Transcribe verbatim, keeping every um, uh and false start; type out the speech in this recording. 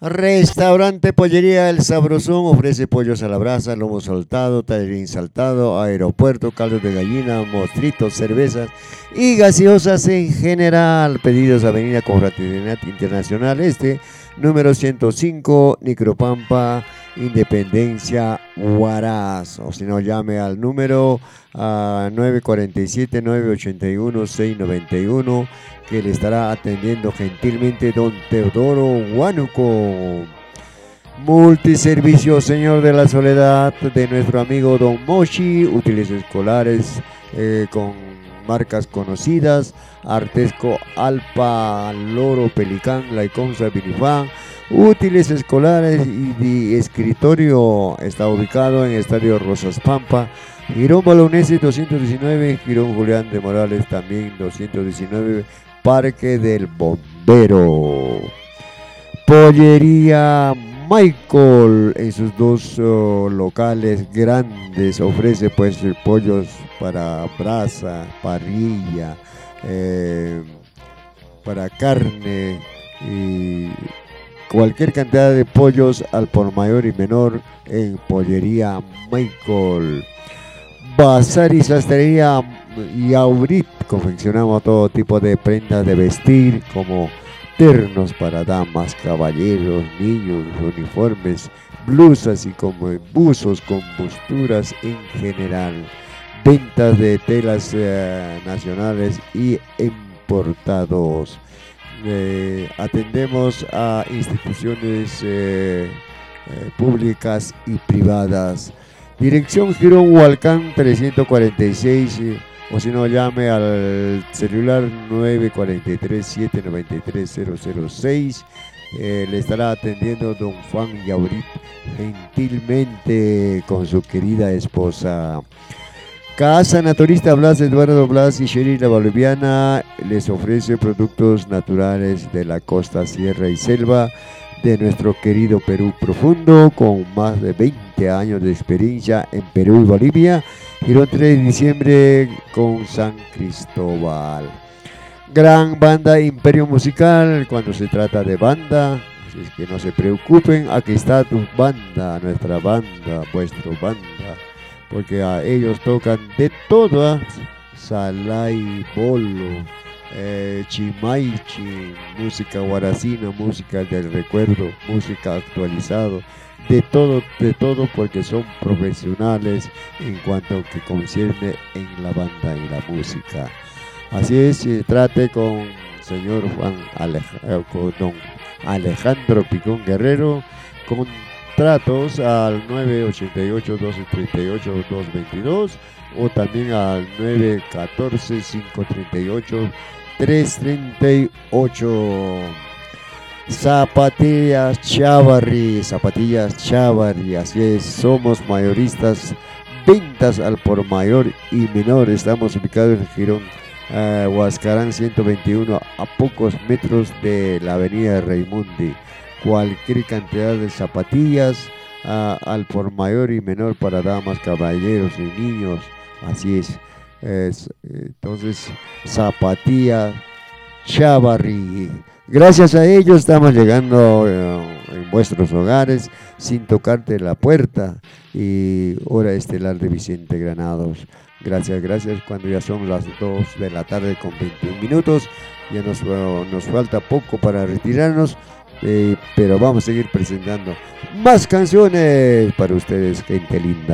Restaurante Pollería El Sabrosón ofrece pollos a la brasa, lomo saltado, tallarín saltado, aeropuerto, caldos de gallina, mostritos, cervezas y gaseosas en general. Pedidos Avenida Confraternidad Internacional Este, número ciento cinco, Nicropampa, Independencia, Huaraz. O si no, llame al número ah, nueve cuatro siete, nueve ocho uno, seis nueve uno, que le estará atendiendo gentilmente don Teodoro Huánuco. Multiservicio Señor de la Soledad de nuestro amigo don Moshi, útiles escolares eh, con marcas conocidas: Artesco, Alpa, Loro, Pelicán, Laiconza, Vinifan. Útiles escolares y de escritorio. Está ubicado en Estadio Rosas Pampa, Girón Bolognesi doscientos diecinueve, Girón Julián de Morales también doscientos diecinueve, Parque del Bombero. Pollería Michael en sus dos uh, locales grandes ofrece pues pollos para brasa, parrilla, eh, para carne y cualquier cantidad de pollos al por mayor y menor en Pollería Michael. Bazar y sastrería Yaurit, confeccionamos todo tipo de prendas de vestir como ternos para damas, caballeros, niños, uniformes, blusas y como buzos con costuras en general. Ventas de telas eh, nacionales y importados. Eh, atendemos a instituciones eh, eh, públicas y privadas. Dirección Girón Hualcán trescientos cuarenta y seis, eh, o si no, llame al celular nueve cuatro tres, siete nueve tres, cero cero seis. Eh, le estará atendiendo don Juan Yaurit gentilmente con su querida esposa. Casa Naturista Blas Eduardo Blas y Sherry la Boliviana les ofrece productos naturales de la costa, sierra y selva de nuestro querido Perú profundo, con más de veinte años de experiencia en Perú y Bolivia. Girón tres de diciembre con San Cristóbal. Gran banda Imperio Musical. Cuando se trata de banda, es que no se preocupen, aquí está tu banda, nuestra banda, vuestro banda, porque a ellos tocan de todo: salay, bolo, eh, chimaichi, música guaracina, música del recuerdo, música actualizado, de todo, de todo, porque son profesionales en cuanto que concierne en la banda y la música. Así es, eh, trate con señor Juan Alej eh, con don Alejandro Picón Guerrero, con tratos al nueve ocho ocho, dos tres ocho, dos dos dos o también al nueve uno cuatro, cinco tres ocho, tres tres ocho. Zapatillas Chavarri, Zapatillas Chavarri, así es, somos mayoristas, ventas al por mayor y menor. Estamos ubicados en Girón, uh, Huascarán ciento veintiuno, a pocos metros de la avenida Raimundi. Cualquier cantidad de zapatillas uh, al por mayor y menor para damas, caballeros y niños, así es. es entonces, Zapatilla Chavarri. Gracias a ellos estamos llegando uh, en vuestros hogares sin tocarte la puerta. Y hora estelar de Vicente Granados. Gracias, gracias. Cuando ya son las dos de la tarde con veintiún minutos, ya nos, uh, nos falta poco para retirarnos. Eh, pero vamos a seguir presentando más canciones para ustedes, gente linda.